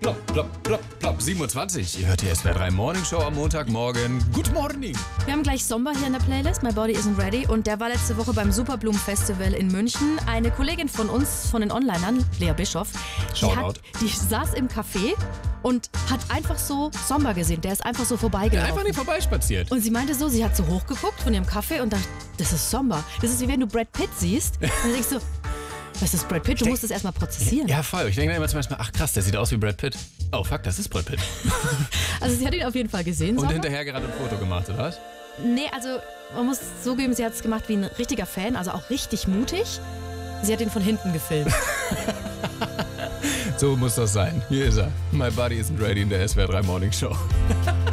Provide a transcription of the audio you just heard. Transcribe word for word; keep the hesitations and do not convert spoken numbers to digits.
plopp, plopp, plopp, plopp. siebenundzwanzig. Ihr hört die S W R drei Morning Show am Montagmorgen. Good morning. Wir haben gleich Sommer hier in der Playlist, My Body Isn't Ready. Und der war letzte Woche beim Superblumen Festival in München. Eine Kollegin von uns, von den Onlinern, Lea Bischoff, die, hat, die saß im Café und hat einfach so Sommer gesehen. Der ist einfach so vorbeigelaufen. Einfach nicht vorbeispaziert. Und sie meinte so, sie hat so hochgeguckt von ihrem Kaffee und dachte, das ist Sommer. Das ist wie wenn du Brad Pitt siehst und dann denkst du, was ist Brad Pitt? Du musst das erstmal prozessieren. Ja, voll. Ich denke dann immer zum Beispiel, ach krass, der sieht aus wie Brad Pitt. Oh fuck, das ist Brad Pitt. Also sie hat ihn auf jeden Fall gesehen. Und Sommer. hinterher gerade ein Foto gemacht, oder was? Nee, also man muss zugeben, sie hat es gemacht wie ein richtiger Fan, also auch richtig mutig. Sie hat ihn von hinten gefilmt. So muss das sein. Hier ist er. My Body Isn't Ready in der S W R drei Morning Show.